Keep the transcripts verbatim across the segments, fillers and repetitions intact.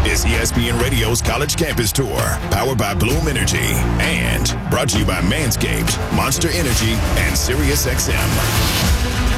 is E S P N Radio's College Campus Tour, powered by Bloom Energy, and brought to you by Manscaped, Monster Energy, and SiriusXM.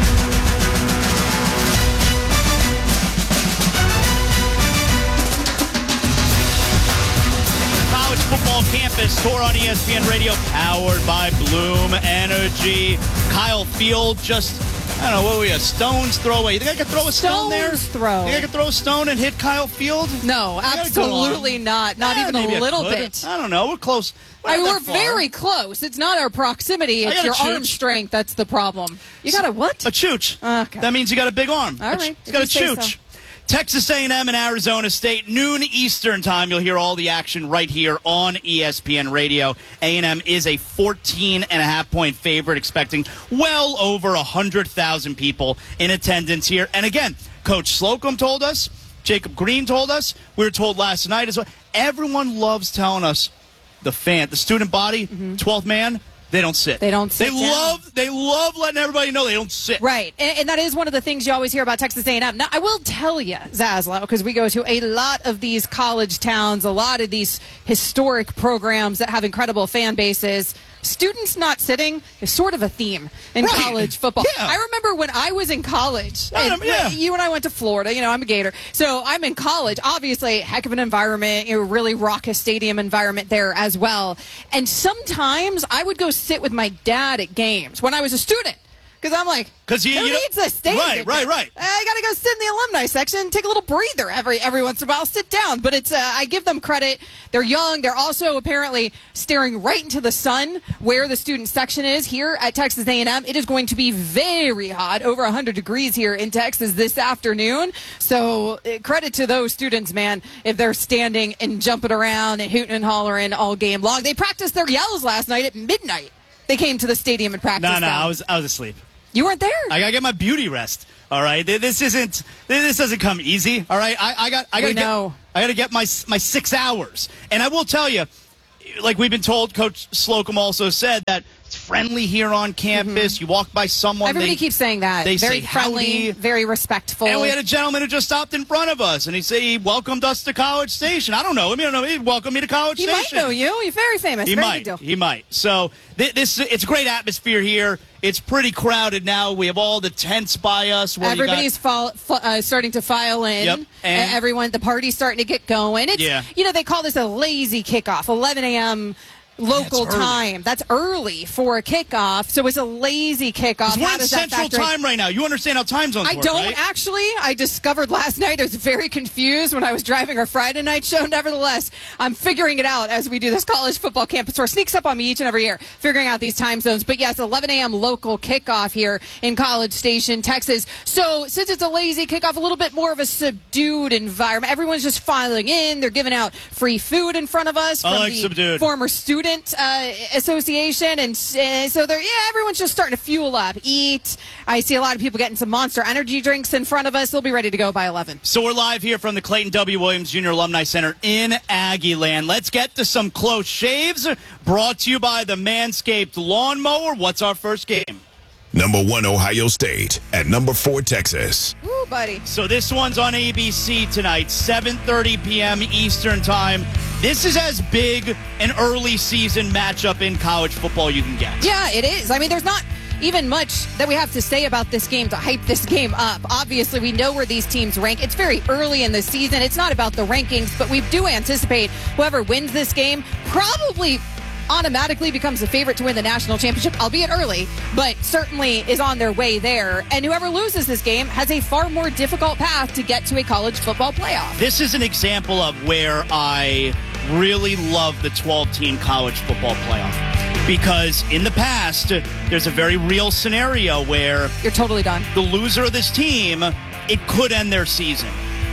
Football Campus Tour on E S P N Radio, powered by Bloom Energy. Kyle Field just, I don't know, what were we, a stone's throw away. You think I could throw a stone Stone's there? throw. You think I could throw a stone and hit Kyle Field? No, absolutely not. Not Yeah, even a maybe I little could. bit. I don't know. We're close. We're I mean, not we're that far. very close. It's not our proximity. I It's got a your chooch. arm strength that's the problem. You got a what? A chooch. Okay. That means you got a big arm. All A ch- right, You got a if you say chooch. so. Texas A and M and Arizona State, noon Eastern time. You'll hear all the action right here on E S P N Radio. A and M is a fourteen and a half point favorite, expecting well over one hundred thousand people in attendance here. And again, Coach Slocum told us, Jacob Green told us, we were told last night as well. Everyone loves telling us the fan, the student body, mm-hmm. twelfth man, they don't sit. They don't sit They down. love, they love letting everybody know they don't sit. Right, and, and that is one of the things you always hear about Texas A and M. Now, I will tell you, Zaslow, because we go to a lot of these college towns, a lot of these historic programs that have incredible fan bases. Students not sitting is sort of a theme in Right. college football. Yeah. I remember when I was in college, I and know, yeah. you and I went to Florida, you know, I'm a Gator. So I'm in college, obviously, heck of an environment, you know, really raucous stadium environment there as well. And sometimes I would go sit with my dad at games when I was a student. Because I'm like, 'Cause you- who you don't- needs a stage? Right, right, right. I got to go sit in the alumni section, take a little breather every every once in a while, sit down. But it's uh, I give them credit. They're young. They're also apparently staring right into the sun where the student section is here at Texas A and M. It is going to be very hot, over one hundred degrees here in Texas this afternoon. So uh, credit to those students, man, if they're standing and jumping around and hooting and hollering all game long. They practiced their yells last night at midnight. They came to the stadium and practiced. No, no, them. I was, I was asleep. You weren't there. I gotta get my beauty rest. All right, this isn't. This doesn't come easy. All right, I, I got. I gotta We know. get. I gotta get my my six hours. And I will tell you, like we've been told, Coach Slocum also said that it's friendly here on campus. Mm-hmm. You walk by someone. Everybody they, keeps saying that. They very say friendly, howdy. very respectful. And we had a gentleman who just stopped in front of us, and he said he welcomed us to College Station. I don't know him. I don't know. He welcomed me to College he Station. might know you. You're very famous. He very might. big deal. He might. So th- this it's a great atmosphere here. It's pretty crowded now. We have all the tents by us. Where you Everybody's got, fall, uh, starting to file in. Yep. And- Uh, everyone, the party's starting to get going. It's, Yeah. you know, they call this a lazy kickoff, eleven a.m. local That's early. time. That's early for a kickoff. So it's a lazy kickoff. We're How in does that Central factor in? Time right now. You understand how time zones I work, don't right? actually. I discovered last night. I was very confused when I was driving our Friday night show. Nevertheless, I'm figuring it out as we do this college football campus tour. Sneaks up on me each and every year, figuring out these time zones. But yes, eleven a.m. local kickoff here in College Station, Texas. So since it's a lazy kickoff, a little bit more of a subdued environment. Everyone's just filing in. They're giving out free food in front of us I from like the subdued. former student uh, association, and uh, so they're yeah, everyone's just starting to fuel up, eat. I see a lot of people getting some Monster Energy drinks in front of us. They'll be ready to go by eleven. So we're live here from the Clayton W. Williams Junior Alumni Center in Aggieland. Let's get to some close shaves, brought to you by the Manscaped Lawnmower. What's our first game? Number one, Ohio State. At number four, Texas. Ooh, buddy. So this one's on A B C tonight, seven thirty p.m. Eastern Time. This is as big an early season matchup in college football you can get. Yeah, it is. I mean, there's not even much that we have to say about this game to hype this game up. Obviously, we know where these teams rank. It's very early in the season. It's not about the rankings, but we do anticipate whoever wins this game probably automatically becomes the favorite to win the national championship, albeit early, but certainly is on their way there. And whoever loses this game has a far more difficult path to get to a college football playoff. This is an example of where I really love the twelve-team college football playoff. Because in the past, there's a very real scenario where You're totally done. the loser of this team, it could end their season.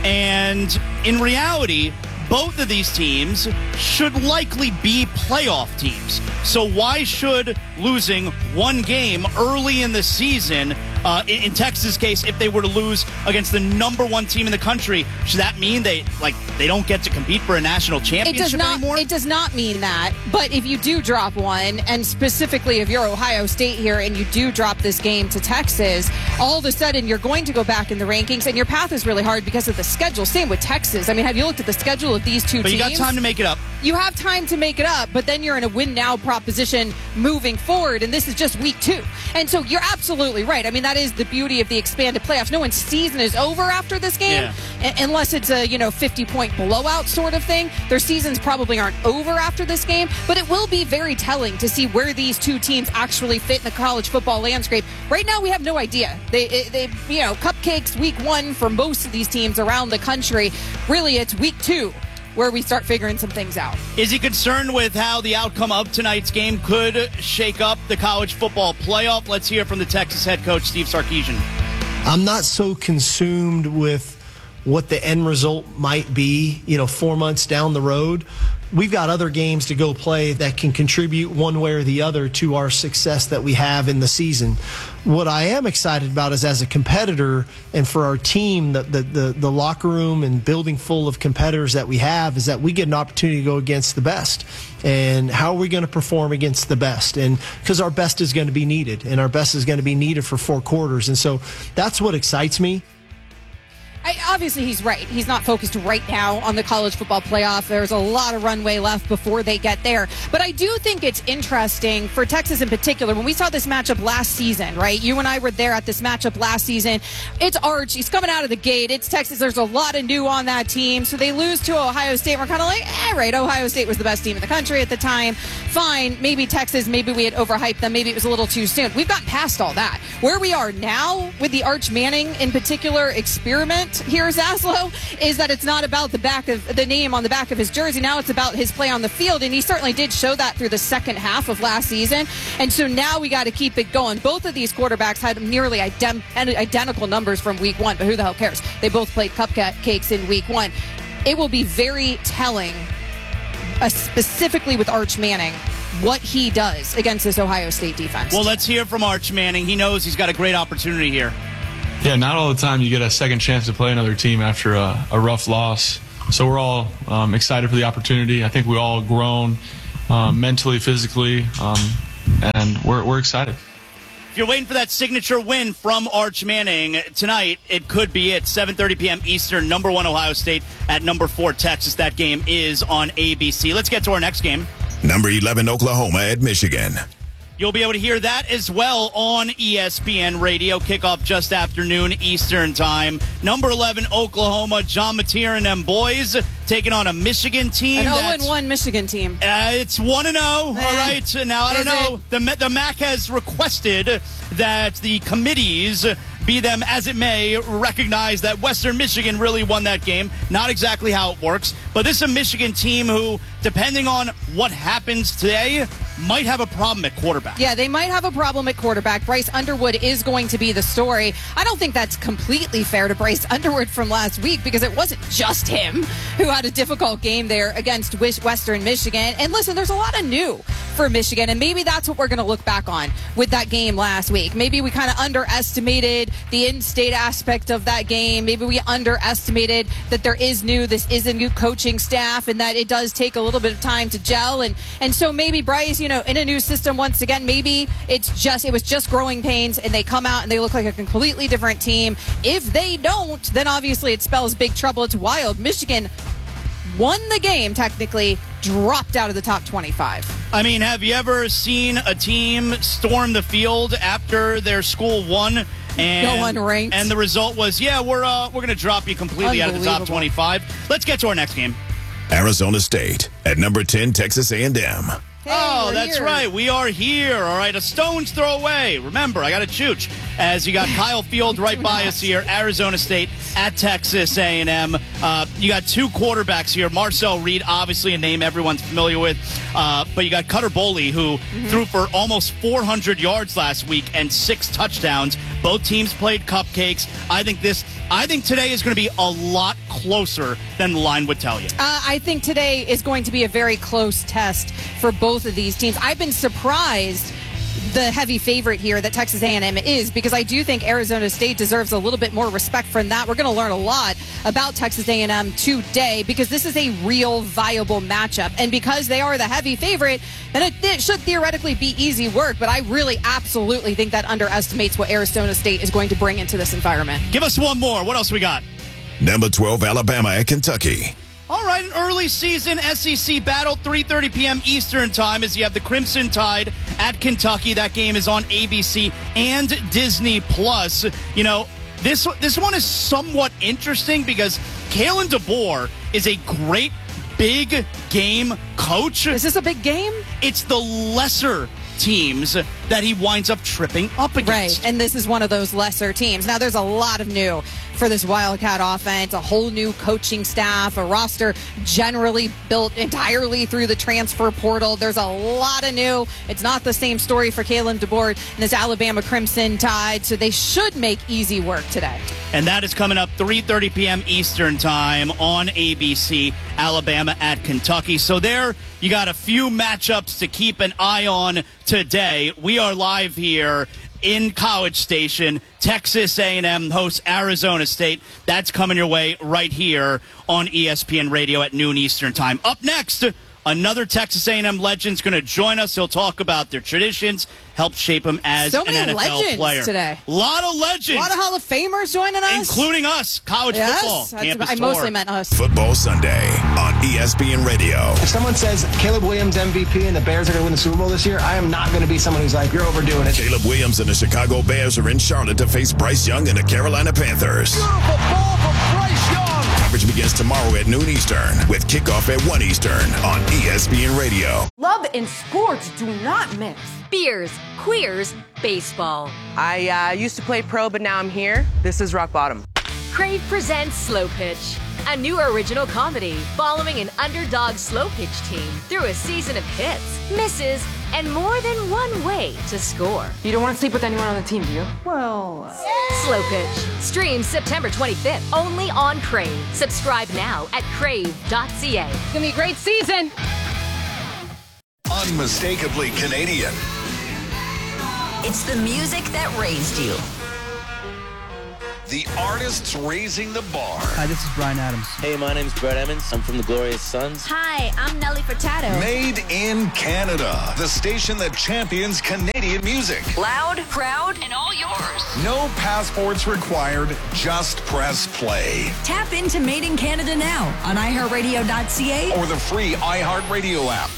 And in reality, both of these teams should likely be playoff teams. So why should losing one game early in the season Uh, in, in Texas' case, if they were to lose against the number one team in the country, should that mean they like they don't get to compete for a national championship it does not, anymore? It does not mean that. But if you do drop one, and specifically if you're Ohio State here and you do drop this game to Texas, all of a sudden you're going to go back in the rankings, and your path is really hard because of the schedule. Same with Texas. I mean, have you looked at the schedule of these two but teams? But you got time to make it up. You have time to make it up, but then you're in a win-now proposition moving forward, and this is just week two. And so you're absolutely right. I mean, that is the beauty of the expanded playoffs. No one's season is over after this game, yeah. a- unless it's a, you know, fifty-point blowout sort of thing. Their seasons probably aren't over after this game, but it will be very telling to see where these two teams actually fit in the college football landscape. Right now, we have no idea. They, they, you know, cupcakes week one for most of these teams around the country. Really, it's week two where we start figuring some things out. Is he concerned with how the outcome of tonight's game could shake up the college football playoff? Let's hear from the Texas head coach, Steve Sarkisian. I'm not so consumed with what the end result might be, you know, four months down the road. We've got other games to go play that can contribute one way or the other to our success that we have in the season. What I am excited about is, as a competitor and for our team, the, the, the, the locker room and building full of competitors that we have, is that we get an opportunity to go against the best. And how are we going to perform against the best? And because our best is going to be needed, and our best is going to be needed for four quarters. And so that's what excites me. I, obviously, he's right. He's not focused right now on the college football playoff. There's a lot of runway left before they get there. But I do think it's interesting for Texas in particular. When we saw this matchup last season, right? You and I were there at this matchup last season. It's Arch. He's coming out of the gate. It's Texas. There's a lot of new on that team. So they lose to Ohio State. We're kind of like, eh, right, Ohio State was the best team in the country at the time. Fine. Maybe Texas, maybe we had overhyped them. Maybe it was a little too soon. We've gotten past all that. Where we are now with the Arch Manning in particular experiment here, Zaslow, is that it's not about the back of the name on the back of his jersey. Now it's about his play on the field, and he certainly did show that through the second half of last season. And so now we got to keep it going. Both of these quarterbacks had nearly idem- identical numbers from week one, but who the hell cares? They both played cupcakes in week one. It will be very telling, uh, specifically with Arch Manning, what he does against this Ohio State defense. Well, let's hear from Arch Manning. He knows he's got a great opportunity here. Yeah, not all the time you get a second chance to play another team after a, a rough loss. So we're all um, excited for the opportunity. I think we all grown um, mentally, physically, um, and we're, we're excited. If you're waiting for that signature win from Arch Manning tonight, it could be it. seven thirty p.m. Eastern, number one Ohio State at number four Texas. That game is on A B C. Let's get to our next game. Number eleven Oklahoma at Michigan. You'll be able to hear that as well on E S P N Radio. Kickoff just after noon Eastern time. Number eleven, Oklahoma, John Mateer and them boys taking on a Michigan team. An oh and one Michigan team. Uh, it's one and oh, all right. Now, I don't Is know. The, the M A C has requested that the committees, be them as it may, recognize that Western Michigan really won that game. Not exactly how it works, but this is a Michigan team who, depending on what happens today, might have a problem at quarterback. Yeah, they might have a problem at quarterback. Bryce Underwood is going to be the story. I don't think that's completely fair to Bryce Underwood from last week, because it wasn't just him who had a difficult game there against Western Michigan. And listen, there's a lot of new for Michigan, and maybe that's what we're going to look back on with that game last week. Maybe we kind of underestimated the in-state aspect of that game. Maybe we underestimated that there is new, this is a new coaching staff, and that it does take a little bit of time to gel. And, and so maybe Bryce, you know, in a new system once again, maybe it's just, it was just growing pains, and they come out and they look like a completely different team. If they don't, then obviously it spells big trouble. It's wild. Michigan won the game, technically, dropped out of the top twenty-five. I mean, have you ever seen a team storm the field after their school won? And, Go unranked. And the result was, yeah, we're uh, we're going to drop you completely out of the top twenty-five. Let's get to our next game. Arizona State at number ten, Texas A and M. Hey, oh, we're that's here. right. We are here. All right, a stone's throw away. Remember, I got to chooch. As you got Kyle Field right by us here, Arizona State at Texas A and M. Uh, you got two quarterbacks here. Marcel Reed, obviously a name everyone's familiar with. Uh, but you got Cutter Boley, who mm-hmm. threw for almost four hundred yards last week and six touchdowns. Both teams played cupcakes. I think this... I think today is going to be a lot closer than the line would tell you. Uh, I think today is going to be a very close test for both of these teams. I've been surprised the heavy favorite here that Texas A and M is, because I do think Arizona State deserves a little bit more respect from that. We're going to learn a lot about Texas A and M today because this is a real viable matchup. And because they are the heavy favorite, then it, it should theoretically be easy work. But I really absolutely think that underestimates what Arizona State is going to bring into this environment. Give us one more. What else we got? Number twelve, Alabama at Kentucky. All right, an early season S E C battle, three thirty p.m. Eastern time, as you have the Crimson Tide at Kentucky. That game is on A B C and Disney Plus. You know, this this one is somewhat interesting because Kalen DeBoer is a great big game coach. Is this a big game? It's the lesser teams that he winds up tripping up against. Right, and this is one of those lesser teams. Now, there's a lot of new for this Wildcat offense, a whole new coaching staff, a roster generally built entirely through the transfer portal. There's a lot of new. It's not the same story for Kalen DeBoer and this Alabama Crimson Tide, so they should make easy work today. And that is coming up three thirty p.m. Eastern time on A B C, Alabama at Kentucky. So there you got a few matchups to keep an eye on today. We are live here in College Station. Texas A and M hosts Arizona State. That's coming your way right here on E S P N Radio at noon Eastern time. Up next, another Texas A and M legend's going to join us. He'll talk about their traditions, help shape them as so an many N F L legends player. today. A lot of legends. A lot of Hall of Famers joining us. Including us, college yes, football. Campus I tour. mostly meant us. Football Sunday on E S P N Radio. If someone says Caleb Williams M V P and the Bears are going to win the Super Bowl this year, I am not going to be someone who's like, you're overdoing it. Caleb Williams and the Chicago Bears are in Charlotte to face Bryce Young and the Carolina Panthers. Beautiful ball from Bryce Young. Coverage begins tomorrow at noon Eastern with kickoff at one Eastern on E S P N Radio. Love and sports do not mix. Beers, queers, baseball. I uh, used to play pro, but now I'm here. This is rock bottom. Crave presents Slow Pitch, a new original comedy following an underdog slow pitch team through a season of hits, misses, and more than one way to score. You don't want to sleep with anyone on the team, do you? Well... Slow Pitch. Streams September twenty-fifth, only on Crave. Subscribe now at crave dot c a. It's going to be a great season. Unmistakably Canadian. It's the music that raised you. The artists raising the bar. Hi, this is Bryan Adams. Hey, my name's Brett Emmons. I'm from the Glorious Sons. Hi, I'm Nelly Furtado. Made in Canada. The station that champions Canadian music. Loud, proud, and all yours. No passports required. Just press play. Tap into Made in Canada now on i heart radio dot c a or the free iHeartRadio app.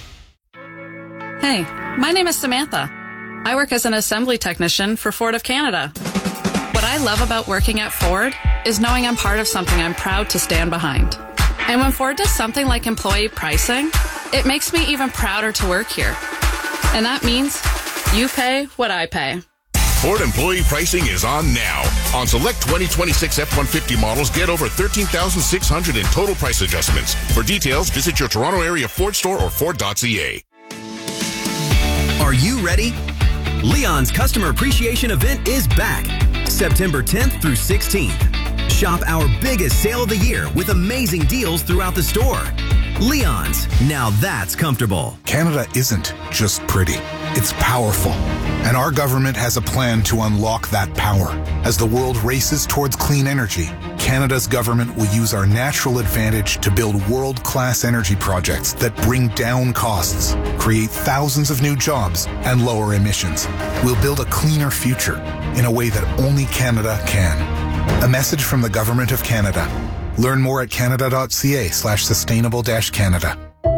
Hey, my name is Samantha. I work as an assembly technician for Ford of Canada. What I love about working at Ford is knowing I'm part of something I'm proud to stand behind. And when Ford does something like employee pricing, it makes me even prouder to work here. And that means you pay what I pay. Ford employee pricing is on now. On select twenty twenty-six F one fifty models, get over thirteen thousand six hundred in total price adjustments. For details, visit your Toronto area Ford store or Ford dot c a. Are you ready? Leon's Customer Appreciation Event is back, September tenth through sixteenth. Shop our biggest sale of the year with amazing deals throughout the store. Leon's, now that's comfortable. Canada isn't just pretty, it's powerful. And our government has a plan to unlock that power. As the world races towards clean energy, Canada's government will use our natural advantage to build world-class energy projects that bring down costs, create thousands of new jobs, and lower emissions. We'll build a cleaner future in a way that only Canada can. A message from the Government of Canada. Learn more at canada dot c a slash sustainable dash Canada.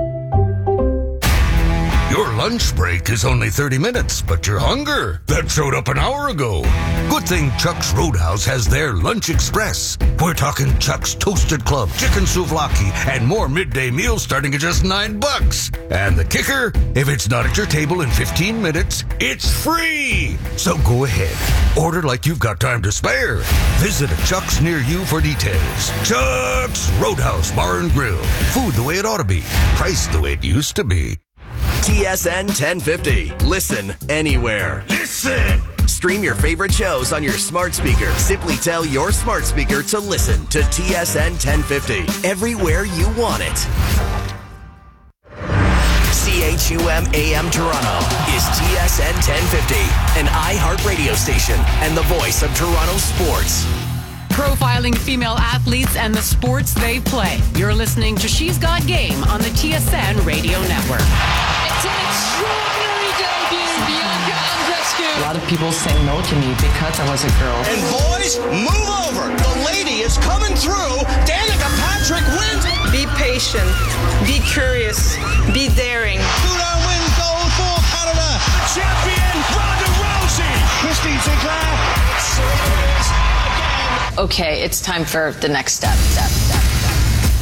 Your lunch break is only thirty minutes, but your hunger, that showed up an hour ago. Good thing Chuck's Roadhouse has their Lunch Express. We're talking Chuck's Toasted Club, Chicken Souvlaki, and more midday meals starting at just nine bucks. And the kicker, if it's not at your table in fifteen minutes, it's free. So go ahead, order like you've got time to spare. Visit a Chuck's near you for details. Chuck's Roadhouse Bar and Grill. Food the way it ought to be. Priced the way it used to be. T S N ten fifty. Listen anywhere. Listen! Stream your favorite shows on your smart speaker. Simply tell your smart speaker to listen to T S N ten fifty everywhere you want it. C H two M A M Toronto is T S N ten fifty, an iHeart radio station and the voice of Toronto sports. Profiling female athletes and the sports they play. You're listening to She's Got Game on the T S N Radio Network. It's an extraordinary debut, Bianca Andreescu. A lot of people say no to me because I was a girl. And boys, move over. The lady is coming through. Danica Patrick wins. Be patient. Be curious. Be daring. Tudor wins gold for Canada. Champion Ronda Rousey. Christine Sinclair. Okay, it's time for the next step. Step, step, step.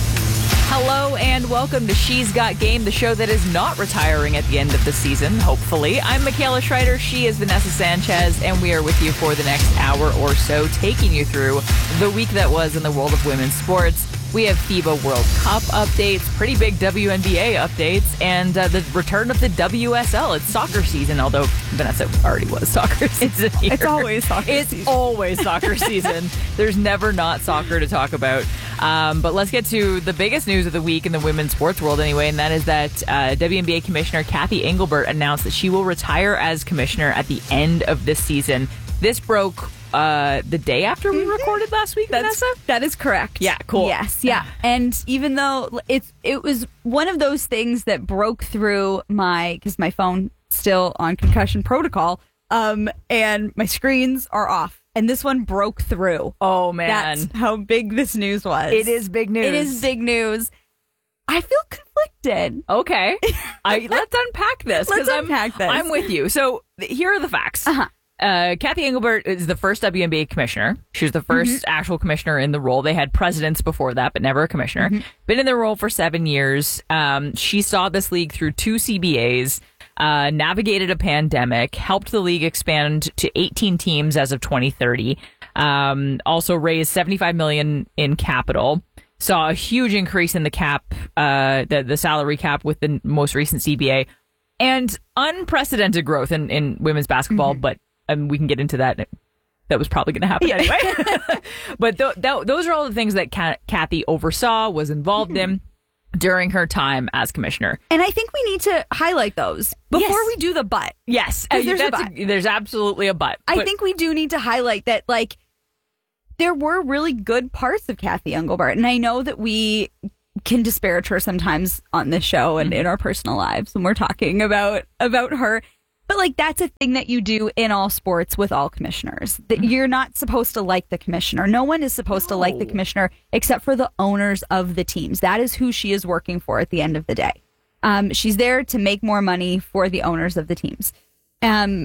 Hello and welcome to She's Got Game, the show that is not retiring at the end of the season, hopefully. I'm Michaela Schreider, she is Vanessa Sanchez, and we are with you for the next hour or so, taking you through the week that was in the world of women's sports. We have FIBA World Cup updates, pretty big W N B A updates, and uh, the return of the W S L. It's soccer season, although Vanessa already was soccer season It's, here. it's always soccer It's season. always soccer season. There's never not soccer to talk about. Um, but let's get to the biggest news of the week in the women's sports world anyway, and that is that uh, W N B A Commissioner Cathy Engelbert announced that she will retire as commissioner at the end of this season. This broke uh, the day after we recorded last week, That's, Vanessa? that is correct. Yeah, cool. Yes, yeah. And even though it's it was one of those things that broke through my, because my phone still on concussion protocol, um, and my screens are off. And this one broke through. Oh, man. That's how big this news was. It is big news. It is big news. I feel conflicted. Okay. I, let's unpack this. Let's 'cause unpack I'm, this. I'm with you. So th- here are the facts. Uh-huh. Uh, Cathy Engelbert is the first W N B A commissioner. She was the first mm-hmm. actual commissioner in the role. They had presidents before that, but never a commissioner. Mm-hmm. Been in the role for seven years. Um, she saw this league through two C B As, uh, navigated a pandemic, helped the league expand to eighteen teams as of twenty thirty. Um, also raised seventy-five million dollars in capital. Saw a huge increase in the cap, uh, the, the salary cap with the most recent C B A, and unprecedented growth in, in women's basketball, mm-hmm. but and we can get into that. That was probably going to happen yeah. anyway. But th- th- those are all the things that Kat- Cathy oversaw, was involved mm-hmm. in during her time as commissioner. And I think we need to highlight those before yes. we do the but. Yes. Uh, there's, that's a but. A, there's absolutely a but. I but- think we do need to highlight that, like, there were really good parts of Cathy Engelbert. And I know that we can disparage her sometimes on this show and mm-hmm. in our personal lives when we're talking about, about her. But, like, that's a thing that you do in all sports with all commissioners. That mm-hmm. you're not supposed to like the commissioner. No one is supposed no. to like the commissioner except for the owners of the teams. That is who she is working for at the end of the day. Um, she's there to make more money for the owners of the teams. Um,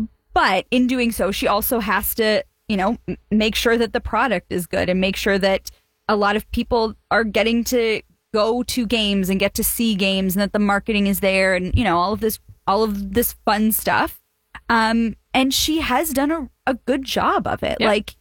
but in doing so, she also has to, you know, m- make sure that the product is good and make sure that a lot of people are getting to go to games and get to see games and that the marketing is there and, you know, all of this all of this fun stuff. Um, and she has done a, a good job of it. Yeah. Like,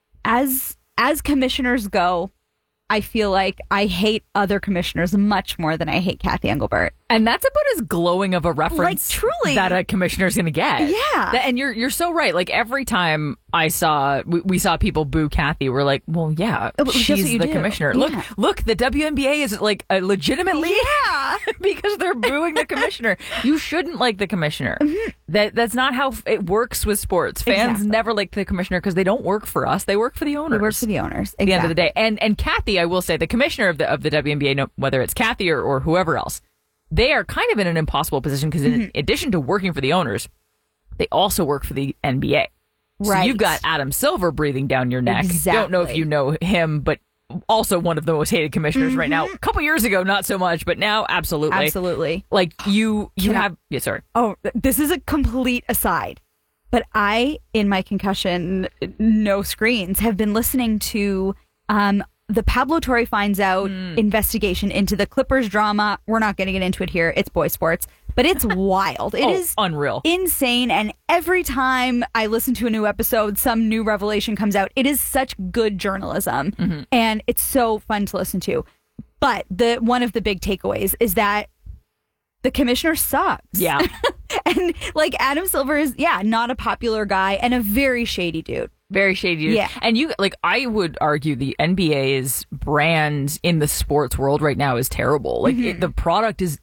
as as commissioners go, I feel like I hate other commissioners much more than I hate Cathy Engelbert. And that's about as glowing of a reference like, truly. that a commissioner's going to get. Yeah. That, and you're you're so right. Like, every time I saw, we, we saw people boo Cathy, we're like, well, yeah, well, she's the do. commissioner. Yeah. Look, look, the W N B A is like a legitimately, yeah, because they're booing the commissioner. You shouldn't like the commissioner. Mm-hmm. That That's not how it works with sports. Fans exactly. never like the commissioner because they don't work for us. They work for the owners. They work for the owners. At exactly. the end of the day. And and Cathy, I will say, the commissioner of the of the W N B A, whether it's Cathy or, or whoever else, they are kind of in an impossible position because in mm-hmm. addition to working for the owners, they also work for the N B A. Right. So you've got Adam Silver breathing down your neck. Exactly. Don't know if you know him, but also one of the most hated commissioners mm-hmm. right now. A couple years ago, not so much, but now absolutely. Absolutely. Like you, you Can have. I, yeah, sorry. Oh, this is a complete aside, but I, in my concussion, no screens, have been listening to um, the Pablo Torre Finds Out mm. investigation into the Clippers drama. We're not going to get into it here. It's boy sports, but it's wild. It oh, is unreal, insane. And every time I listen to a new episode, some new revelation comes out. It is such good journalism, mm-hmm. and it's so fun to listen to. But the one of the big takeaways is that the commissioner sucks. Yeah. And like Adam Silver is, yeah, not a popular guy and a very shady dude. Very shady. Yeah. And you, like, I would argue the N B A's brand in the sports world right now is terrible. Like, mm-hmm. it, the product is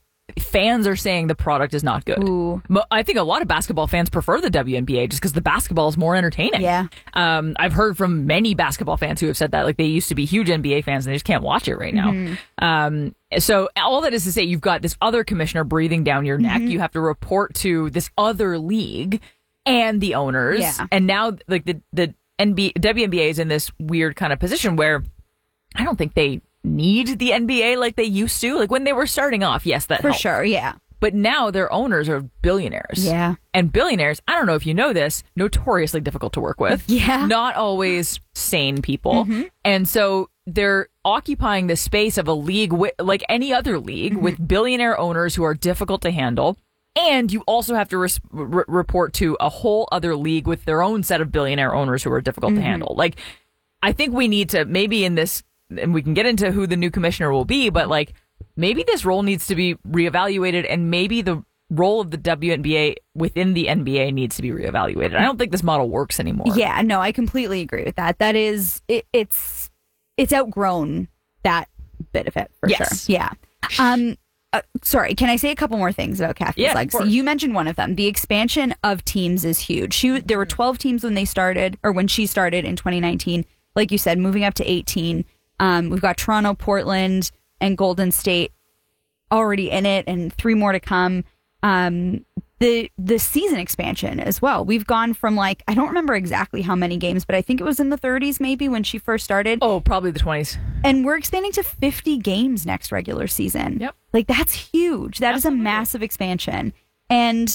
fans are saying the product is not good. Ooh. But I think a lot of basketball fans prefer the W N B A just because the basketball is more entertaining. Yeah. Um, I've heard from many basketball fans who have said that, like, they used to be huge N B A fans and they just can't watch it right now. Mm-hmm. Um, so all that is to say, you've got this other commissioner breathing down your neck. Mm-hmm. You have to report to this other league and the owners. Yeah. And now, like, the, the N B A, W N B A is in this weird kind of position where I don't think they need the N B A like they used to. Like when they were starting off, yes, that For helped. sure, yeah. But now their owners are billionaires. Yeah. And billionaires, I don't know if you know this, notoriously difficult to work with. Yeah. Not always sane people. Mhm. And so they're occupying the space of a league with, like any other league, Mm-hmm. with billionaire owners who are difficult to handle. And you also have to res- r- report to a whole other league with their own set of billionaire owners who are difficult Mm-hmm. to handle. Like, I think we need to, maybe in this, and we can get into who the new commissioner will be, but like, maybe this role needs to be reevaluated, and maybe the role of the W N B A within the N B A needs to be reevaluated. I don't think this model works anymore. Yeah, no, I completely agree with that. That is, it, it's it's outgrown that bit of it for Yes. sure. Yeah. Um. Uh, sorry, can I say a couple more things about Kathy's Yeah, of legacy? course. You mentioned one of them. The expansion of teams is huge. She there were twelve teams when they started, or when she started in twenty nineteen. Like you said, moving up to eighteen. Um, we've got Toronto, Portland, and Golden State already in it, and three more to come. Um, the the season expansion as well. We've gone from, like, I don't remember exactly how many games, but I think it was in the thirties maybe when she first started. Oh, probably the twenties. And we're expanding to fifty games next regular season. Yep. Like, that's huge. That is a massive expansion. And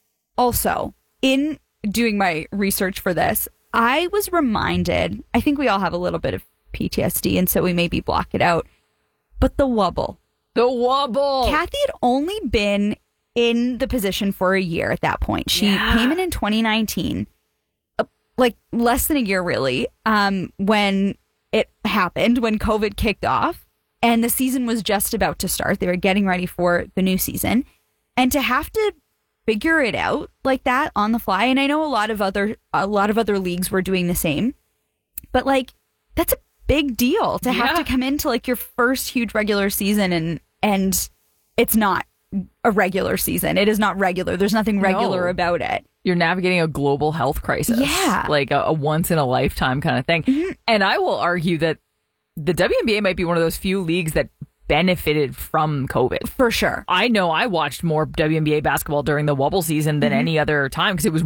also, in doing my research for this, I was reminded, I think we all have a little bit of P T S D, and so we maybe block it out, but the wobble. The wobble. Kathy had only been in the position for a year at that point. She Yeah. came in in twenty nineteen, uh, like less than a year really, um, when it happened, when COVID kicked off and the season was just about to start. They were getting ready for the new season, and to have to figure it out like that on the fly. And I know a lot of other a lot of other leagues were doing the same, but like, that's a big deal to have Yeah. to come into like your first huge regular season, and and it's not a regular season. It is not regular. There's nothing regular No. about it. You're navigating a global health crisis. Yeah. Like a, a once in a lifetime kind of thing. Mm-hmm. And I will argue that the W N B A might be one of those few leagues that benefited from COVID. For sure. I know I watched more W N B A basketball during the wobble season than Mhm. any other time because it was